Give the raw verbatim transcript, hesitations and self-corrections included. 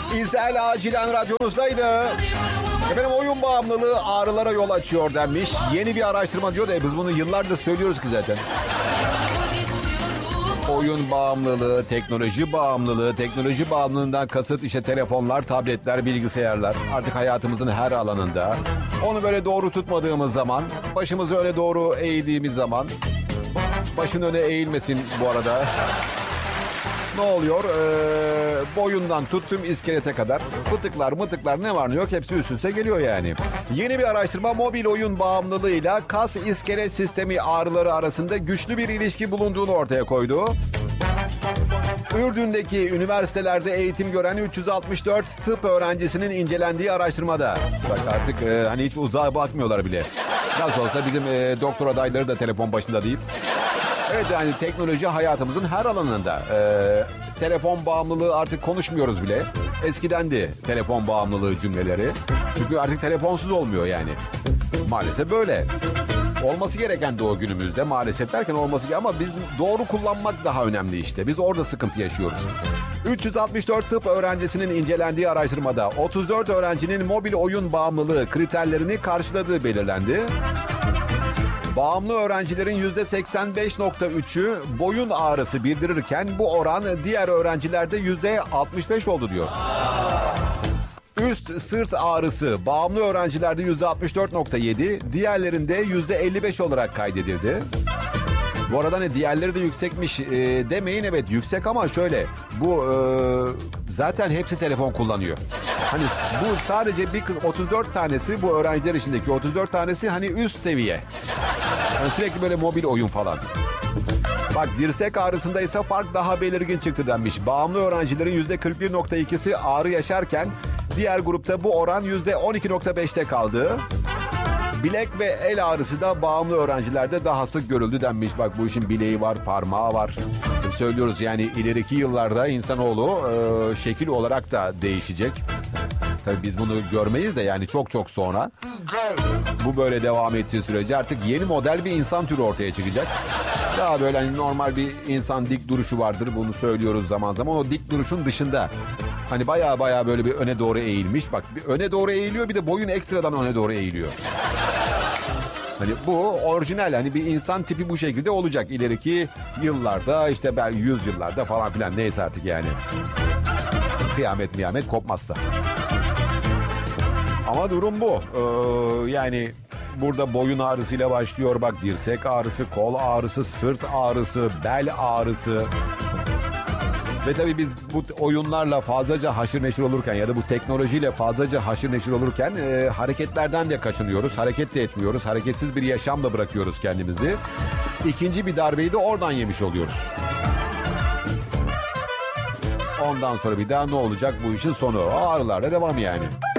İzel acilen radyonuzdaydı. Efendim oyun bağımlılığı ağrılara yol açıyor denmiş. Yeni bir araştırma diyor da biz bunu yıllardır söylüyoruz ki zaten. Oyun bağımlılığı, teknoloji bağımlılığı, teknoloji bağımlılığından kasıt işte telefonlar, tabletler, bilgisayarlar. Artık hayatımızın her alanında. Onu böyle doğru tutmadığımız zaman, başımızı öyle doğru eğdiğimiz zaman, başın öne eğilmesin bu arada. Ne oluyor? Ee, boyundan tuttum iskelete kadar. Fıtıklar mıtıklar ne var ne yok hepsi üst üste geliyor yani. Yeni bir araştırma mobil oyun bağımlılığıyla kas iskelet sistemi ağrıları arasında güçlü bir ilişki bulunduğunu ortaya koydu. Ürdün'deki üniversitelerde eğitim gören üç yüz altmış dört tıp öğrencisinin incelendiği araştırmada. Bak artık e, hani hiç uzağa bakmıyorlar bile. Nasıl olsa bizim e, doktor adayları da telefon başında deyip. Evet yani teknoloji hayatımızın her alanında. Ee, telefon bağımlılığı artık konuşmuyoruz bile. Eskidendi telefon bağımlılığı cümleleri. Çünkü artık telefonsuz olmuyor yani. Maalesef böyle. Olması gereken de o günümüzde maalesef derken olması gereken ama biz doğru kullanmak daha önemli işte. Biz orada sıkıntı yaşıyoruz. üç yüz altmış dört tıp öğrencisinin incelendiği araştırmada otuz dört öğrencinin mobil oyun bağımlılığı kriterlerini karşıladığı belirlendi. Bağımlı öğrencilerin yüzde seksen beş nokta üçü boyun ağrısı bildirirken bu oran diğer öğrencilerde yüzde altmış beş oldu diyor. Üst sırt ağrısı bağımlı öğrencilerde yüzde altmış dört nokta yedi, diğerlerinde yüzde elli beş olarak kaydedildi. Bu arada ne diğerleri de yüksekmiş e, demeyin, evet yüksek ama şöyle bu e, zaten hepsi telefon kullanıyor. Hani bu sadece bir otuz dört tanesi bu öğrenciler içindeki otuz dört tanesi hani üst seviye. Yani sürekli böyle mobil oyun falan. Bak dirsek ağrısında ise fark daha belirgin çıktı denmiş. Bağımlı öğrencilerin yüzde kırk bir nokta ikisi ağrı yaşarken diğer grupta bu oran yüzde on iki nokta beşte kaldı. Bilek ve el ağrısı da bağımlı öğrencilerde daha sık görüldü denmiş. Bak bu işin bileği var, parmağı var. Söylüyoruz yani ileriki yıllarda insanoğlu e, şekil olarak da değişecek. Tabii biz bunu görmeyiz de yani çok çok sonra. Bu böyle devam ettiği sürece artık yeni model bir insan türü ortaya çıkacak. Daha böyle hani normal bir insan dik duruşu vardır. Bunu söylüyoruz zaman zaman. O dik duruşun dışında hani baya baya böyle bir öne doğru eğilmiş. Bak bir öne doğru eğiliyor bir de boyun ekstradan öne doğru eğiliyor. Hani bu orijinal hani bir insan tipi bu şekilde olacak ileriki yıllarda işte belki yüz yıllarda falan filan neyse artık yani. Kıyamet miyamet kopmazsa. Ama durum bu. Ee, yani burada boyun ağrısıyla başlıyor. Bak dirsek ağrısı, kol ağrısı, sırt ağrısı, bel ağrısı. Ve tabii biz bu oyunlarla fazlaca haşır neşir olurken ya da bu teknolojiyle fazlaca haşır neşir olurken e, hareketlerden de kaçınıyoruz. Hareket de etmiyoruz. Hareketsiz bir yaşamla bırakıyoruz kendimizi. İkinci bir darbeyi de oradan yemiş oluyoruz. Ondan sonra bir daha ne olacak bu işin sonu? Ağrılarla devam yani.